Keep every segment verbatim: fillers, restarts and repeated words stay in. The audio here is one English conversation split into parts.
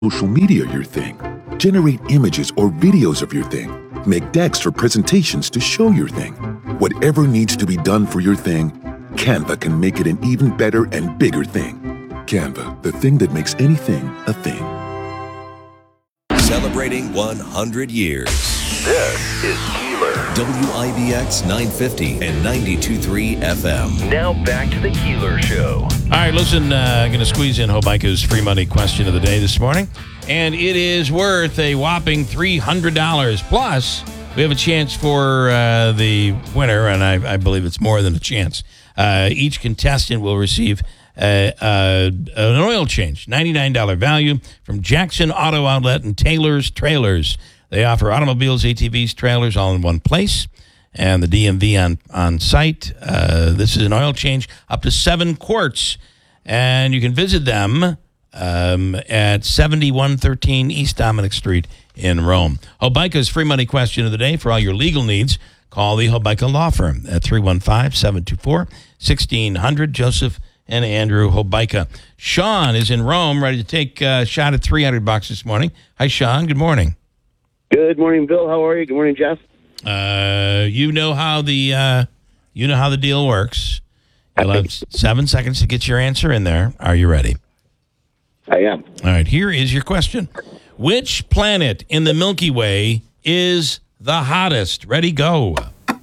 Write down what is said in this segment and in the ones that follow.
social media your thing. Generate images or videos of your thing. Make decks or presentations to show your thing. Whatever needs to be done for your thing, Canva can make it an even better and bigger thing. Canva, the thing that makes anything a thing. Celebrating one hundred years. This is Keeler. W I B X nine fifty and ninety-two point three F M. Now back to the Keeler Show. All right, listen, uh, I'm going to squeeze in Hobica's free money question of the day this morning. And it is worth a whopping three hundred dollars. Plus, we have a chance for uh, the winner, and I, I believe it's more than a chance. Uh, each contestant will receive uh, uh, an oil change, ninety-nine dollars value from Jackson Auto Outlet and Taylor's Trailers. They offer automobiles, A T Vs, trailers all in one place, and the D M V on, on site. Uh, this is an oil change up to seven quarts, and you can visit them um, at seventy-one thirteen East Dominic Street in Rome. Hobica's free money question of the day for all your legal needs. Call the Hobica Law Firm at three one five, seven two four, one six zero zero. Joseph and Andrew Hobica. Sean is in Rome, ready to take a shot at three hundred bucks this morning. Hi, Sean. Good morning. Good morning, Bill. How are you? Good morning, Jeff. Uh, you know how the uh, you know how the deal works. You'll have seven seconds to get your answer in there. Are you ready? I am. All right. Here is your question: which planet in the Milky Way is the hottest? Ready? Go.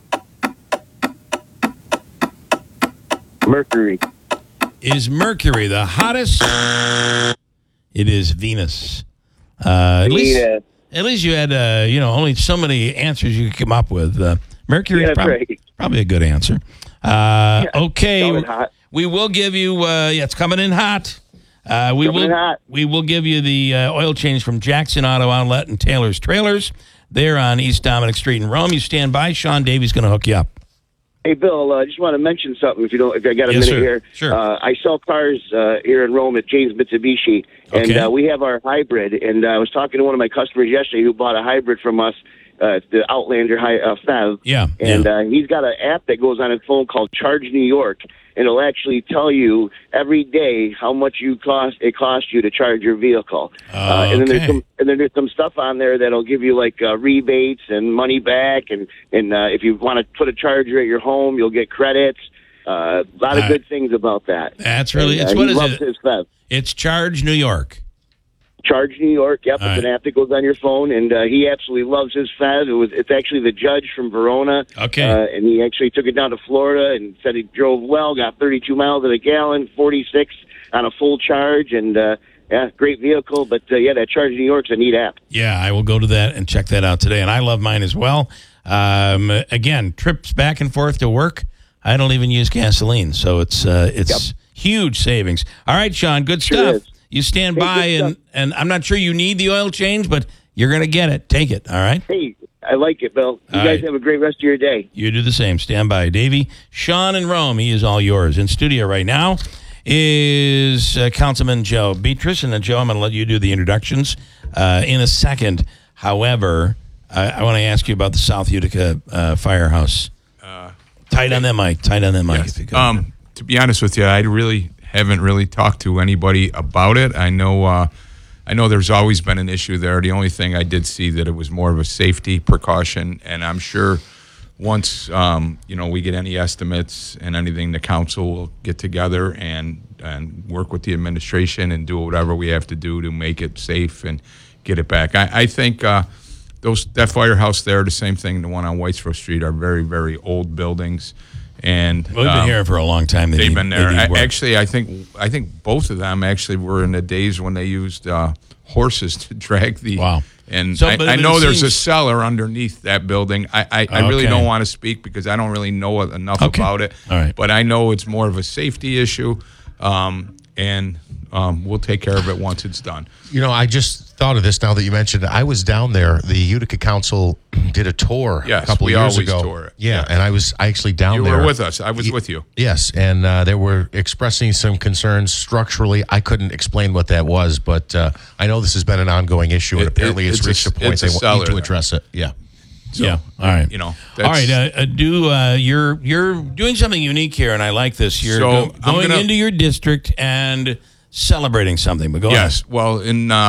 Mercury. Is Mercury the hottest? It is Venus. Uh, at least. Venus. At least you had, uh, you know, only so many answers you could come up with. Uh, Mercury is Yeah, prob- right. probably a good answer. Uh, okay, coming hot. we will give you. Uh, yeah, it's coming in hot. Uh, we Coming will. in hot. We will give you the uh, oil change from Jackson Auto Outlet and Taylor's Trailers. They're on East Dominic Street in Rome. You stand by. Sean Davies going to hook you up. Hey, Bill. I uh, just want to mention something. If you don't, if I got a Yes, minute sir. here. Sure. Uh, I sell cars uh, here in Rome at James Mitsubishi, and Okay. uh, we have our hybrid. And uh, I was talking to one of my customers yesterday who bought a hybrid from us, uh, the Outlander Hi- uh, F E V. Yeah, And yeah. Uh, he's got an app that goes on his phone called Charge New York, and it'll actually tell you every day how much you cost it costs you to charge your vehicle. Uh, and then there's Okay. some and then there's some stuff on there that'll give you like uh, rebates and money back, and and uh, if you want to put a charger at your home, you'll get credits. Uh, a lot of Uh, good things about that. That's really. And, It's uh, what he is loves it? his F E V. It's Charge New York. Charge New York. Yep, All it's right. an app that goes on your phone, and uh, he absolutely loves his F E V. It was, it's actually the judge from Verona. Okay. Uh, and he actually took it down to Florida and said he drove well, got thirty-two miles at a gallon, forty-six on a full charge, and uh, yeah, great vehicle. But uh, yeah, that Charge New York's a neat app. Yeah, I will go to that and check that out today. And I love mine as well. Um, again, trips back and forth to work. I don't even use gasoline, so it's uh, it's huge savings. All right, Sean, good Sure stuff. is. You stand Hey, by, good and, stuff. and I'm not sure you need the oil change, but you're going to get it. Take it, all right? Hey, I like it, Bill. You All guys right. have a great rest of your day. You do the same. Stand by. Davey, Sean in Rome, he is all yours. In studio right now is uh, Councilman Joe Beatrice. And then, Joe, I'm going to let you do the introductions uh, in a second. However, I, I want to ask you about the South Utica uh, firehouse. Uh, tight on that mic. Tight on that mic, Yes. if you could. Um, to be honest with you, I really haven't really talked to anybody about it. I know, uh, I know there's always been an issue there. The only thing I did see that it was more of a safety precaution, and I'm sure once um, you know we get any estimates and anything, the council will get together and and work with the administration and do whatever we have to do to make it safe and get it back. I, I think. Uh, Those that firehouse there, the same thing, the one on Whitesboro Street, are very, very old buildings, and We've been um, here for a long time. They they've need- been they there. need I, work. actually, I think I think both of them actually were in the days when they used uh, horses to drag the. Wow. And So, I, but I it know there's a seems- cellar underneath that building. I, I, I really Okay. don't want to speak because I don't really know enough Okay. about it. All right. But I know it's more of a safety issue, um, and um, we'll take care of it once it's done. You know, I just thought of this now that you mentioned it. I was down there. The Utica Council did a tour Yes, a couple we of years always ago. tour it. Yeah, Yeah. and I was actually down You there. were with us. I was Y- with you. Yes, and uh, they were expressing some concerns structurally. I couldn't explain what that was, but uh, I know this has been an ongoing issue, and It- apparently it- it's, it's a- reached a point it's a they wa- cellar need to there. address it. Yeah. So, yeah. All right. You know. All that's- right. Uh, uh, do uh, you're you're doing something unique here, and I like this. You're So, go- I'm going gonna- into your district and celebrating something. But go Yes. Well, in uh,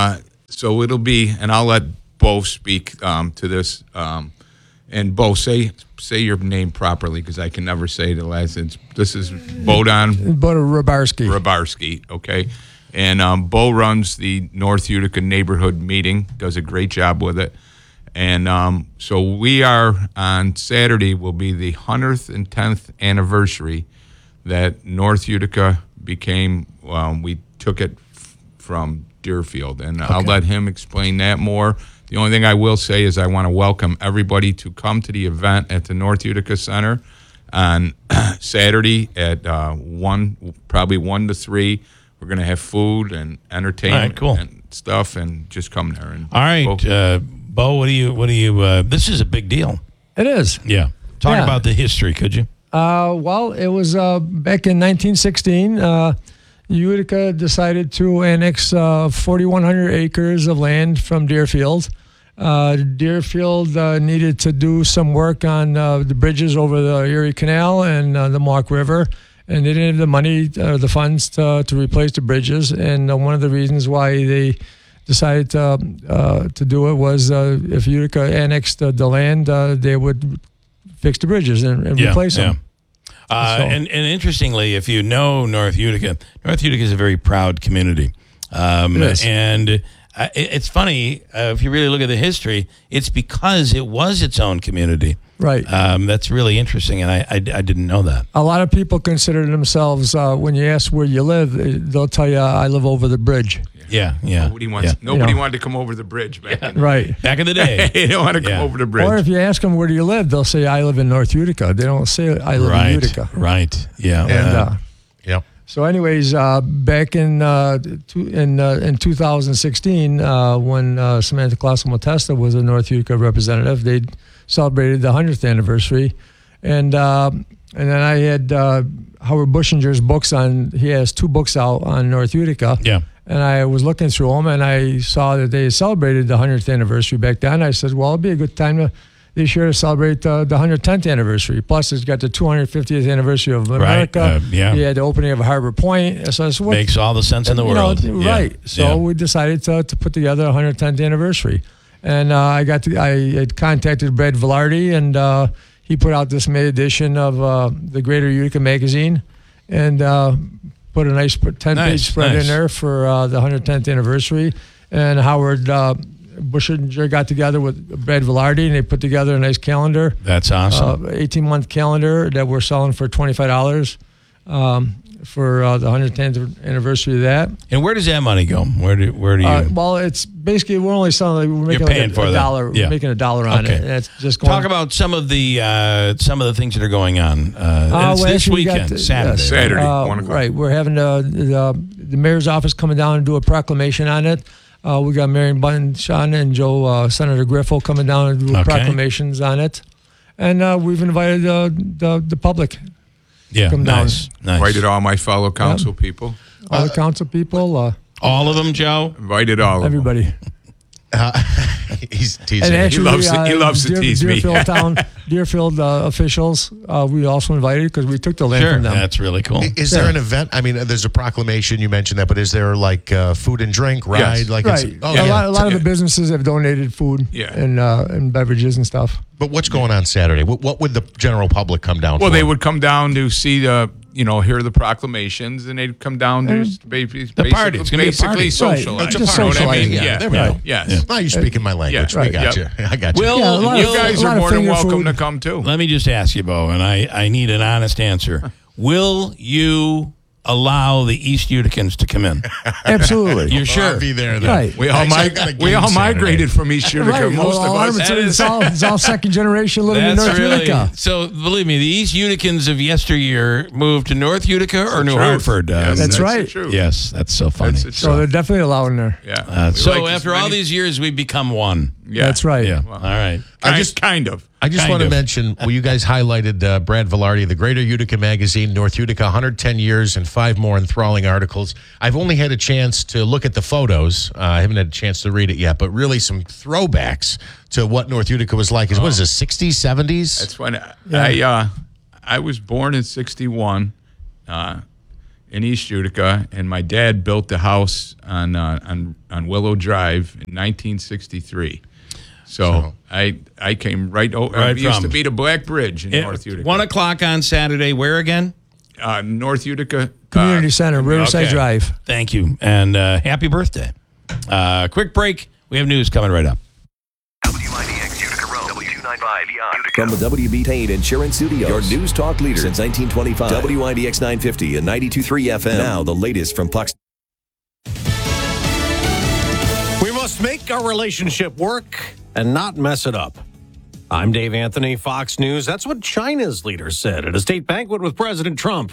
so it'll be, and I'll let Bo speak um, to this. Um, and Bo, say say your name properly because I can never say the last. It's, this is Bodan Boda Rabarski. Rabarski, okay? And um, Bo runs the North Utica neighborhood meeting, does a great job with it. And um, so we are on Saturday will be the one hundred tenth anniversary that North Utica became, um, we took it f- from Deerfield. And okay. I'll let him explain that more. The only thing I will say is I want to welcome everybody to come to the event at the North Utica Center on Saturday at uh, one, probably one to three. We're going to have food and entertainment All right, cool. and stuff, and just come there. And All right, Bo, uh, Bo, what do you? What do you? Uh, this is a big deal. It is. Yeah, talk Yeah. about the history, could you? Uh, well, it was uh, back in nineteen sixteen. Uh, Utica decided to annex uh, forty-one hundred acres of land from Deerfield. Uh, Deerfield uh, needed to do some work on uh, the bridges over the Erie Canal and uh, the Mohawk River, and they didn't have the money, uh, the funds to, to replace the bridges. And uh, one of the reasons why they decided to, uh, to do it was uh, if Utica annexed uh, the land, uh, they would fix the bridges and, and Yeah, replace them. yeah. Uh, So- and, and interestingly, if you know North Utica, North Utica is a very proud community. Um, It is. And uh, it, it's funny, uh, if you really look at the history, it's because it was its own community. Right. Um, that's really interesting, and I, I, I didn't know that. A lot of people consider themselves, uh, when you ask where you live, they'll tell you, I live over the bridge. Yeah, yeah. Nobody wants. yeah. Nobody You know. wanted to come over the bridge back. In Right. Back in the day. they don't want to come Yeah. over the bridge. Or if you ask them, where do you live? They'll say, I live in North Utica. They don't say, I live right, in Utica. right. Yeah. And uh, uh, Yep. so anyways, uh, back in uh, two, in uh, in two thousand sixteen, uh, when uh, Samantha Clausen-Matesta was a North Utica representative, they celebrated the one hundredth anniversary. And uh, and then I had uh, Howard Buschinger's books on, he has two books out on North Utica. yeah. And I was looking through them, and I saw that they celebrated the one hundredth anniversary back then. I said, well, it'd be a good time to this year to celebrate uh, the one hundred tenth anniversary. Plus, it's got the two hundred fiftieth anniversary of America. Uh, yeah. You had the opening of Harbor Point. So I said, what, Makes all the sense in the you know, world. Yeah. right. So Yeah. we decided to, to put together a one hundred tenth anniversary. And uh, I got to, I had contacted Brad Velarde, and uh, he put out this May edition of uh, the Greater Utica magazine, and uh, put a nice ten-page Nice, spread nice. in there for uh, the one hundred tenth anniversary. And Howard uh, Buschinger got together with Brad Velarde, and they put together a nice calendar, That's awesome. uh, eighteen-month calendar that we're selling for twenty-five dollars um, for uh, the one hundred tenth anniversary of that. and where does that money go? Where do where do you? Uh, well, it's basically we're only selling. Like, we're making paying like for a, a that. dollar. Yeah. We're making a dollar on Okay. it. And it's just going. Talk about some of the uh, some of the things that are going on. Uh, Uh, it's well, this actually, we got weekend, the- Saturday. yes. Saturday, Uh, one o'clock. Right, we're having the, the the mayor's office coming down and do a proclamation on it. Uh, we got Marion Button, Sean, and Joe, uh, Senator Griffel coming down and do Okay. proclamations on it, and uh, we've invited uh, the the public, Yeah, come down. nice, nice. Invited all my fellow council people. all the council people, uh, All of them, Joe. Invited all of them. everybody. He's teasing. And me. actually, loves to- he uh, loves to Deer- tease me. Deerfield town, Deerfield uh, officials, uh, we also invited because we took the land Sure, from them. that's really cool. Is there an event? I mean, there's a proclamation. You mentioned that, but is there like uh, food and drink ride? Yes. Like, Right. It's, oh, a yeah. lot, a lot of Yeah. the businesses have donated food Yeah. and uh, and beverages and stuff. But what's going on Saturday? What, what would the general public come down Well, for? they would come down to see the, you know, hear the proclamations, and they'd come down to just ba- basically, party. It's gonna be a basically party. Right. socialize. It's You just know what I socializing. mean? Yeah, Yeah, there we go. Yes. Now you're speaking my language. Yeah, we got right. you. I got you. Will Yeah, a lot You of- guys a lot are of more than finger welcome food. to come too. Let me just ask you, Bo, and I, I need an honest answer. Will you allow the East Uticans to come in? Absolutely. You're sure? I'll be there. Then. Right. We all, Actually, I mig- got a we game all Saturday. migrated from East Utica, Right. most well, of us. It's, That it's is- all, it's all second generation living in That's North really Utica. so. Believe me, the East Uticans of yesteryear moved to North Utica or New Truth. Hartford. Uh, Yes, That's the right. truth. Yes, that's so funny. That's the So truth. they're definitely allowed in there. Yeah. Uh, We so like as after all many- these years, we've become one. yeah. That's right. Yeah. All right. Kind, I just- kind of. I just Kind want to of. mention, well, you guys highlighted uh, Brad Velarde, the Greater Utica Magazine, North Utica, one hundred ten years and five more enthralling articles. I've only had a chance to look at the photos. Uh, I haven't had a chance to read it yet, but really some throwbacks to what North Utica was like. Is What is this, sixties, seventies? That's when I, I, uh, I was born in sixty-one. Uh, in East Utica, and my dad built the house on uh, on on Willow Drive in nineteen sixty-three. So, so I I came right over. Right it used from, to be the Black Bridge in it, North Utica. One o'clock on Saturday. Where again? Uh, North Utica Community uh, Center, Riverside okay. Drive. Thank you, and uh, happy birthday. Uh, quick break. We have news coming right up. W I D X Utica Road, W two ninety-five Utica. From the W B Payne Insurance Studios, your news talk leader since nineteen twenty-five. W I D X nine fifty and ninety-two point three F M. Now the latest from Fox. We must make our relationship work and not mess it up. I'm Dave Anthony, Fox News. That's what China's leader said at a state banquet with President Trump.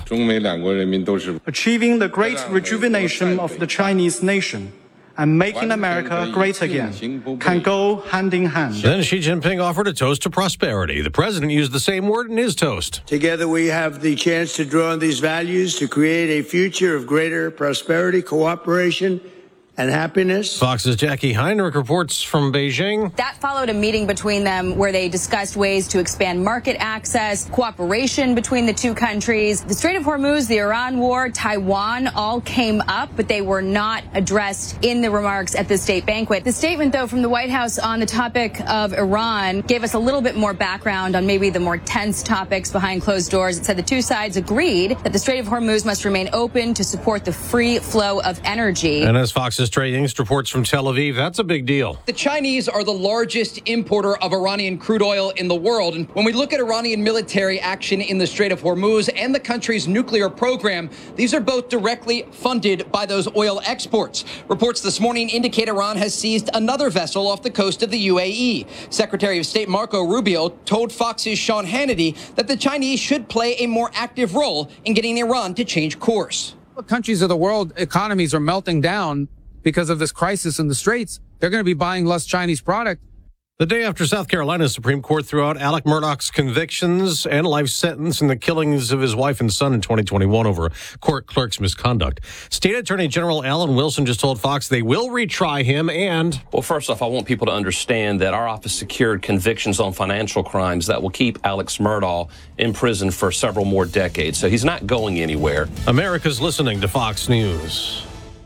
Achieving the great rejuvenation of the Chinese nation and making America great again can go hand in hand. Then Xi Jinping offered a toast to prosperity. The president used the same word in his toast. Together we have the chance to draw on these values to create a future of greater prosperity, cooperation, and happiness. Fox's Jackie Heinrich reports from Beijing. That followed a meeting between them where they discussed ways to expand market access, cooperation between the two countries. The Strait of Hormuz, the Iran war, Taiwan all came up, but they were not addressed in the remarks at the state banquet. The statement, though, from the White House on the topic of Iran gave us a little bit more background on maybe the more tense topics behind closed doors. It said the two sides agreed that the Strait of Hormuz must remain open to support the free flow of energy. And as Fox's Trey Yingst reports from Tel Aviv, that's a big deal. The Chinese are the largest importer of Iranian crude oil in the world. And when we look at Iranian military action in the Strait of Hormuz and the country's nuclear program, these are both directly funded by those oil exports. Reports this morning indicate Iran has seized another vessel off the coast of the U A E. Secretary of State Marco Rubio told Fox's Sean Hannity that the Chinese should play a more active role in getting Iran to change course. Countries of the world economies are melting down because of this crisis in the Straits. They're going to be buying less Chinese product. The day after South Carolina's Supreme Court threw out Alec Murdaugh's convictions and life sentence in the killings of his wife and son in twenty twenty-one over court clerk's misconduct. State Attorney General Alan Wilson just told Fox they will retry him and... Well, first off, I want people to understand that our office secured convictions on financial crimes that will keep Alex Murdaugh in prison for several more decades. So he's not going anywhere. America's listening to Fox News.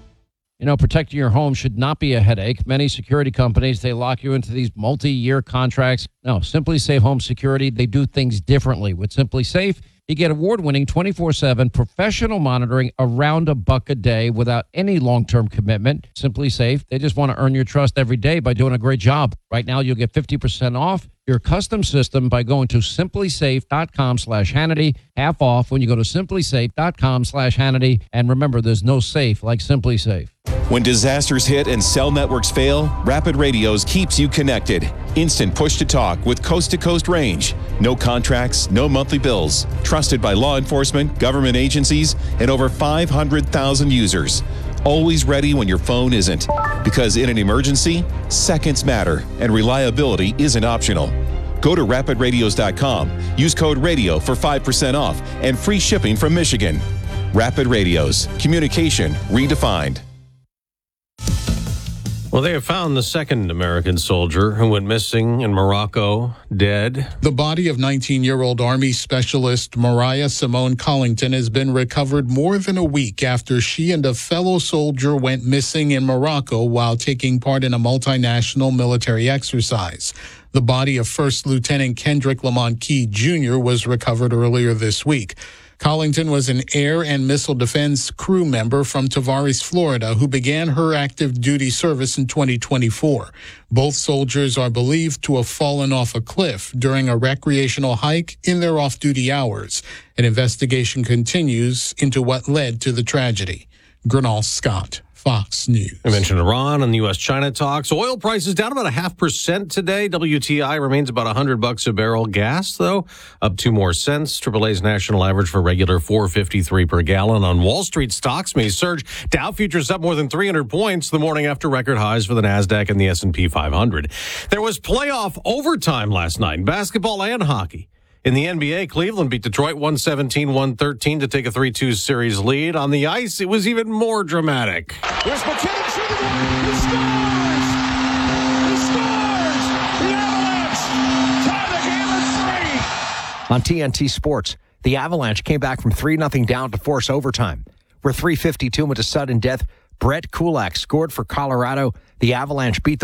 You know, protecting your home should not be a headache. Many security companies, they lock you into these multi-year contracts. No, SimpliSafe Home Security, they do things differently. With SimpliSafe, you get award-winning twenty-four seven professional monitoring around a buck a day without any long-term commitment. SimpliSafe, they just want to earn your trust every day by doing a great job. Right now, you'll get fifty percent off your custom system by going to simplysafe.com slash Hannity. Half off when you go to simplysafe.com slash Hannity. And remember, there's no safe like SimpliSafe. When disasters hit and cell networks fail, Rapid Radios keeps you connected. Instant push-to-talk with coast-to-coast range. No contracts, no monthly bills. Trusted by law enforcement, government agencies, and over five hundred thousand users. Always ready when your phone isn't. Because in an emergency, seconds matter, and reliability isn't optional. Go to rapid radios dot com, use code RADIO for five percent off, and free shipping from Michigan. Rapid Radios, communication redefined. Well, they have found the second American soldier who went missing in Morocco, dead. The body of nineteen-year-old Army Specialist Mariah Simone Collington has been recovered more than a week after she and a fellow soldier went missing in Morocco while taking part in a multinational military exercise. The body of First Lieutenant Kendrick Lamont Key Junior was recovered earlier this week. Collington was an air and missile defense crew member from Tavares, Florida, who began her active duty service in twenty twenty-four. Both soldiers are believed to have fallen off a cliff during a recreational hike in their off-duty hours. An investigation continues into what led to the tragedy. Gernal Scott, Fox News. I mentioned Iran and the U S China talks. Oil prices down about a half percent today. W T I remains about one hundred bucks a barrel. Gas, though, up two more cents. triple A's national average for regular four fifty-three per gallon. On Wall Street, stocks may surge. Dow futures up more than three hundred points the morning after record highs for the NASDAQ and the S and P five hundred. There was playoff overtime last night in basketball and hockey. In the N B A, Cleveland beat Detroit one seventeen one thirteen to take a three two series lead. On the ice, it was even more dramatic. Here's McKinnon shooting one. He scores! He scores! The Avalanche tie the game at three. On T N T Sports, the Avalanche came back from three nothing down to force overtime. where three fifty-two went to sudden death. Brett Kulak scored for Colorado. The Avalanche beat the